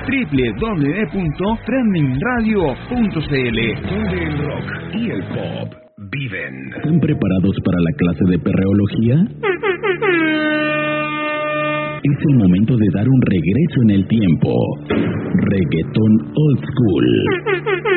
www.trendingradio.cl, donde el rock y el pop viven. ¿Están preparados para la clase de perreología? Es el momento de dar un regreso en el tiempo. Reggaetón Old School.